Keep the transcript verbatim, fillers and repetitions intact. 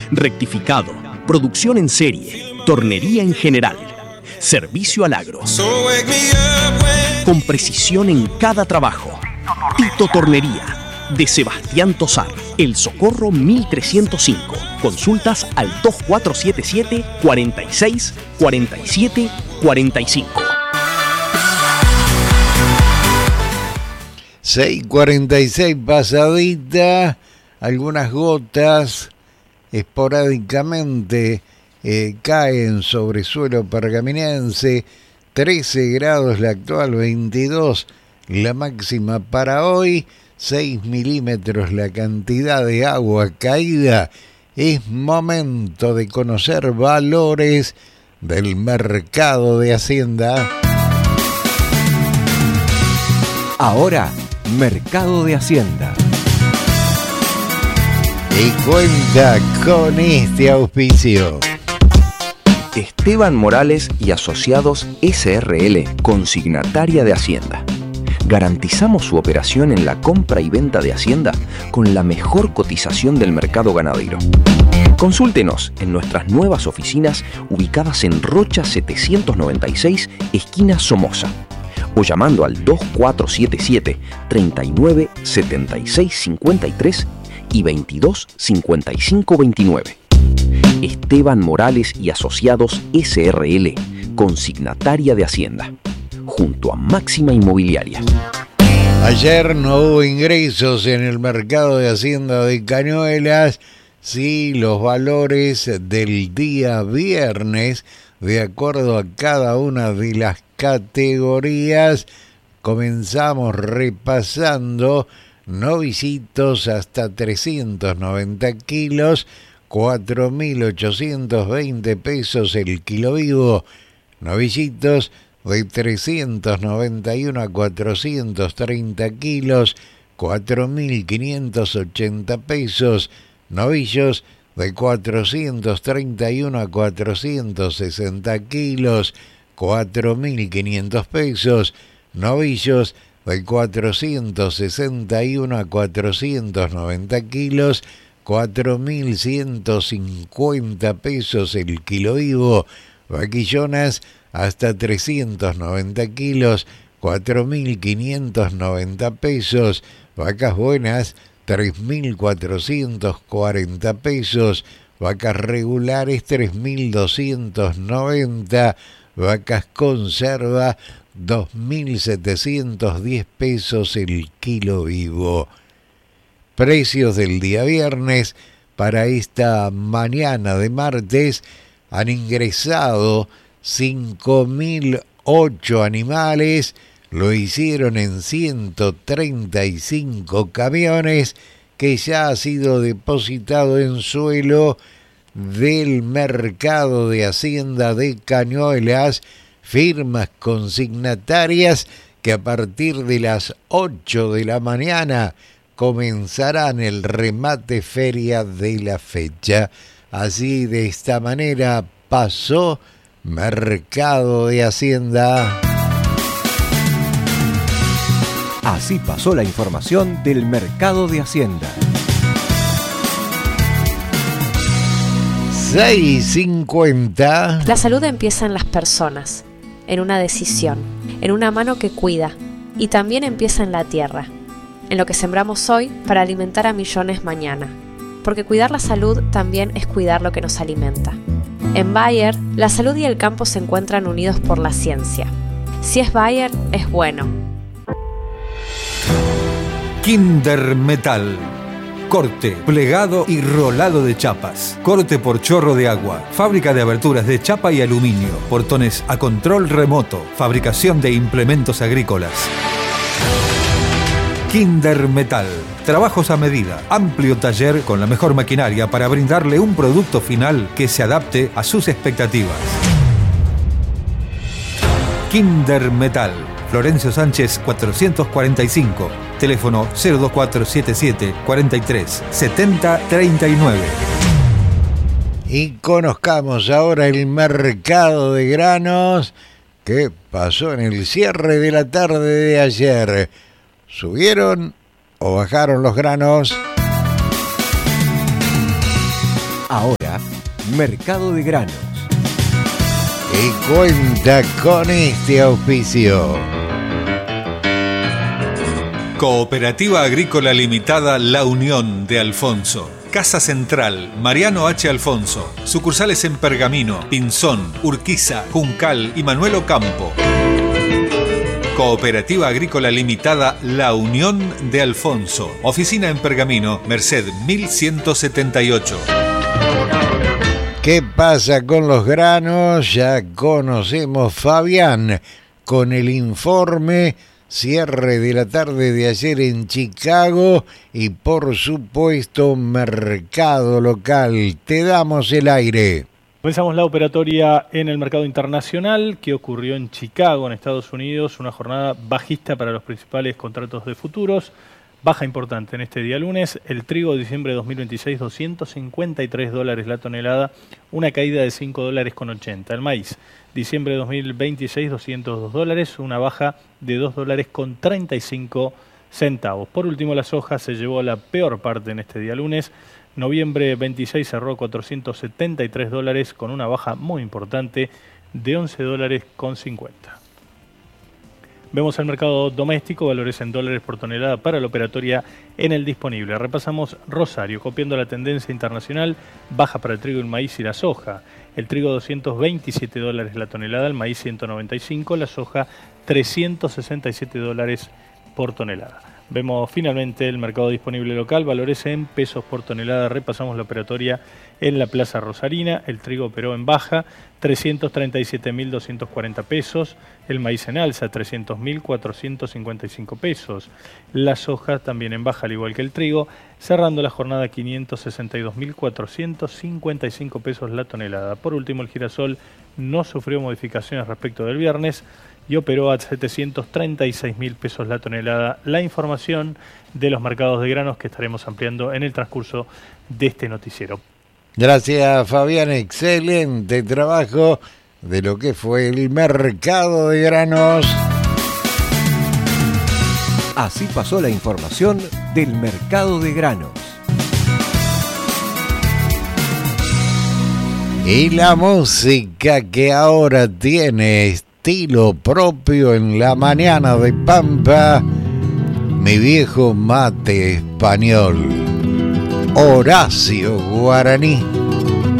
rectificado, producción en serie, tornería en general, servicio al agro. Con precisión en cada trabajo. Tito Tornería, de Sebastián Tosar, El Socorro mil trescientos cinco. Consultas al dos cuatro siete siete, cuatro seis, cuatro siete, cuatro cinco. seis cuarenta y seis pasadita, algunas gotas esporádicamente eh, caen sobre suelo pergaminense. Trece grados la actual, veintidós la máxima para hoy, seis milímetros la cantidad de agua caída. Es momento de conocer valores del mercado de Hacienda. Ahora, Mercado de Hacienda. Y cuenta con este auspicio. Esteban Morales y Asociados S R L, consignataria de Hacienda. Garantizamos su operación en la compra y venta de Hacienda con la mejor cotización del mercado ganadero. Consúltenos en nuestras nuevas oficinas ubicadas en Rocha setecientos noventa y seis, esquina Somoza, o llamando al dos cuatro siete siete, treinta y nueve, setenta y seis cincuenta y tres y veintidós cincuenta y cinco veintinueve. Esteban Morales y Asociados S R L, consignataria de Hacienda, junto a Máxima Inmobiliaria. Ayer no hubo ingresos en el mercado de Hacienda de Cañuelas. Sí, los valores del día viernes, de acuerdo a cada una de las categorías. Comenzamos repasando novicitos hasta trescientos noventa kilos, cuatro mil ochocientos veinte pesos el kilo vivo. Novicitos de trescientos noventa y uno a cuatrocientos treinta kilos, cuatro mil quinientos ochenta pesos. Novillos de cuatrocientos treinta y uno a cuatrocientos sesenta kilos, cuatro mil quinientos pesos. Novillos de cuatrocientos sesenta y uno a cuatrocientos noventa kilos, cuatro mil ciento cincuenta pesos el kilo vivo. Vaquillonas hasta trescientos noventa kilos, cuatro mil quinientos noventa pesos. Vacas buenas, tres mil cuatrocientos cuarenta pesos. Vacas regulares, tres mil doscientos noventa. Vacas conserva, dos mil setecientos diez pesos el kilo vivo. Precios del día viernes para esta mañana de martes. Han ingresado cinco mil ocho animales. Lo hicieron en ciento treinta y cinco camiones, que ya ha sido depositado en suelo del mercado de Hacienda de Cañuelas. Firmas consignatarias que a partir de las ocho de la mañana comenzarán el remate feria de la fecha. Así, de esta manera pasó Mercado de Hacienda. Así pasó la información del Mercado de Hacienda. seis cincuenta. La salud empieza en las personas, en una decisión, en una mano que cuida, y también empieza en la tierra, en lo que sembramos hoy para alimentar a millones mañana. Porque cuidar la salud también es cuidar lo que nos alimenta. En Bayer, la salud y el campo se encuentran unidos por la ciencia. Si es Bayer, es bueno. Kinder Metal. Corte, plegado y rolado de chapas. Corte por chorro de agua. Fábrica de aberturas de chapa y aluminio. Portones a control remoto. Fabricación de implementos agrícolas. Kinder Metal. Trabajos a medida. Amplio taller con la mejor maquinaria para brindarle un producto final que se adapte a sus expectativas. Kinder Metal. Florencio Sánchez cuatrocientos cuarenta y cinco. Teléfono cero dos cuatro siete siete, cuarenta y tres, setenta, treinta y nueve. Y conozcamos ahora el mercado de granos. ¿Qué pasó en el cierre de la tarde de ayer? ¿Subieron o bajaron los granos? Ahora, presenta Mercado de Granos. Y cuenta con este auspicio. Cooperativa Agrícola Limitada La Unión de Alfonso. Casa Central, Mariano H. Alfonso. Sucursales en Pergamino, Pinzón, Urquiza, Juncal y Manuel Ocampo. Cooperativa Agrícola Limitada La Unión de Alfonso. Oficina en Pergamino, Merced mil ciento setenta y ocho. ¿Qué pasa con los granos? Ya conocemos Fabián con el informe. Cierre de la tarde de ayer en Chicago y por supuesto mercado local. Te damos el aire. Comenzamos la operatoria en el mercado internacional que ocurrió en Chicago, en Estados Unidos, una jornada bajista para los principales contratos de futuros. Baja importante en este día lunes. El trigo de diciembre de dos mil veintiséis, doscientos cincuenta y tres dólares la tonelada, una caída de cinco dólares con ochenta. El maíz, diciembre de dos mil veintiséis, doscientos dos dólares, una baja de dos dólares con treinta y cinco centavos. Por último, la soja se llevó la peor parte en este día lunes. Noviembre veintiséis cerró cuatrocientos setenta y tres dólares con una baja muy importante de once dólares con cincuenta. Vemos el mercado doméstico, valores en dólares por tonelada para la operatoria en el disponible. Repasamos Rosario, copiando la tendencia internacional, baja para el trigo, el maíz y la soja. El trigo doscientos veintisiete dólares la tonelada, el maíz ciento noventa y cinco, la soja trescientos sesenta y siete dólares por tonelada. Vemos finalmente el mercado disponible local, valores en pesos por tonelada. Repasamos la operatoria en la Plaza Rosarina. El trigo operó en baja, trescientos treinta y siete mil doscientos cuarenta pesos. El maíz en alza, trescientos mil cuatrocientos cincuenta y cinco pesos. La soja también en baja, al igual que el trigo, cerrando la jornada quinientos sesenta y dos mil cuatrocientos cincuenta y cinco pesos la tonelada. Por último, el girasol no sufrió modificaciones respecto del viernes y operó a setecientos treinta y seis mil pesos la tonelada. La información de los mercados de granos que estaremos ampliando en el transcurso de este noticiero. Gracias, Fabián. Excelente trabajo de lo que fue el mercado de granos. Así pasó la información del mercado de granos. Y la música que ahora tiene estilo propio en la mañana de Pampa, mi viejo mate español, Horacio Guaraní.